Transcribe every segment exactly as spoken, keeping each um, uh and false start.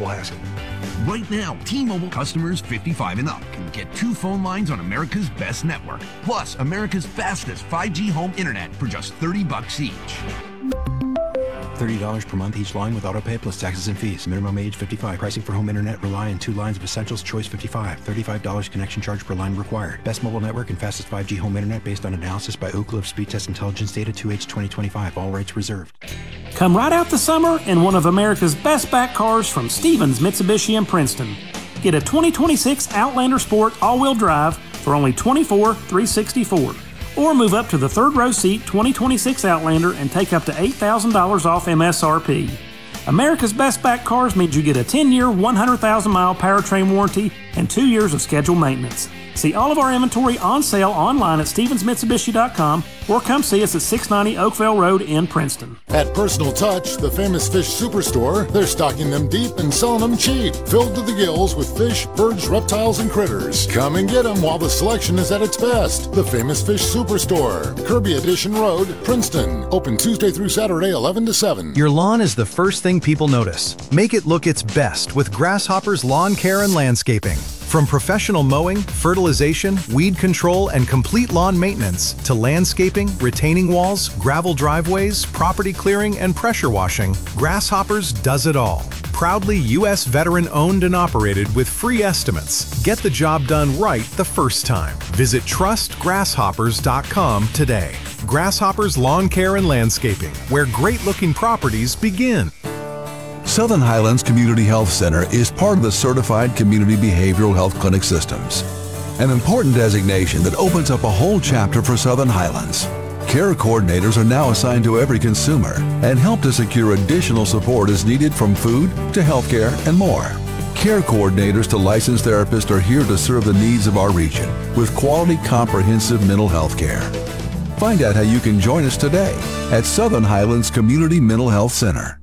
people ask it. Right now, T-Mobile customers fifty-five and up can get two phone lines on America's best network, plus America's fastest five G home internet for just thirty bucks each. thirty dollars per month each line with autopay plus taxes and fees. Minimum age fifty-five. Pricing for home internet rely on two lines of Essentials. Choice fifty-five. thirty-five dollars connection charge per line required. Best mobile network and fastest five G home internet based on analysis by Ookla of Speed Test Intelligence data two H twenty twenty-five. All rights reserved. Come right out the summer in one of America's best back cars from Stevens Mitsubishi in Princeton. Get a twenty twenty-six Outlander Sport all-wheel drive for only twenty-four thousand three hundred sixty-four dollars. Or move up to the third row seat twenty twenty-six Outlander and take up to eight thousand dollars off M S R P. America's best back cars means you get a ten-year, one hundred thousand mile powertrain warranty and two years of scheduled maintenance. See all of our inventory on sale online at stevens mitsubishi dot com or come see us at six ninety Oakville Road in Princeton. At Personal Touch, the famous fish superstore, they're stocking them deep and selling them cheap, filled to the gills with fish, birds, reptiles, and critters. Come and get them while the selection is at its best. The famous fish superstore, Kirby Edition Road, Princeton. Open Tuesday through Saturday, eleven to seven. Your lawn is the first thing people notice. Make it look its best with Grasshopper's Lawn Care and Landscaping. From professional mowing, fertilization, weed control, and complete lawn maintenance to landscaping, retaining walls, gravel driveways, property clearing, and pressure washing, Grasshoppers does it all. Proudly U S veteran owned and operated with free estimates. Get the job done right the first time. Visit trust grasshoppers dot com today. Grasshoppers Lawn Care and Landscaping, where great-looking properties begin. Southern Highlands Community Health Center is part of the Certified Community Behavioral Health Clinic Systems, an important designation that opens up a whole chapter for Southern Highlands. Care coordinators are now assigned to every consumer and help to secure additional support as needed from food to healthcare and more. Care coordinators to licensed therapists are here to serve the needs of our region with quality, comprehensive mental health care. Find out how you can join us today at Southern Highlands Community Mental Health Center.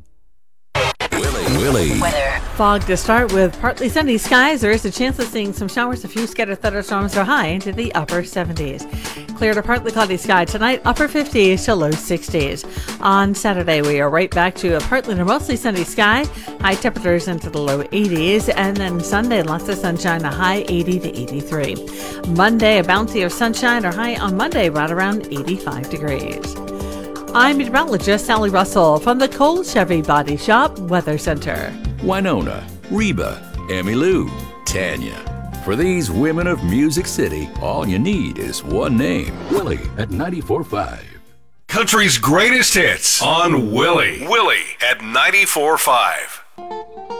Willie. Weather. Fog to start with partly sunny skies. There is a chance of seeing some showers, a few scattered thunderstorms are high into the upper seventies. Clear to partly cloudy sky tonight, upper fifties to low sixties. On Saturday, we are right back to a partly to mostly sunny sky, high temperatures into the low eighties, and then Sunday, lots of sunshine, a high eighty to eighty-three. Monday, a bounty of sunshine, or high on Monday, right around eighty-five degrees. I'm meteorologist Sally Russell from the Cole Chevy Body Shop Weather Center. Winona, Reba, Emmylou, Tanya. For these women of Music City, all you need is one name. Willie at ninety-four point five. Country's greatest hits on Willie. Willie at ninety-four point five.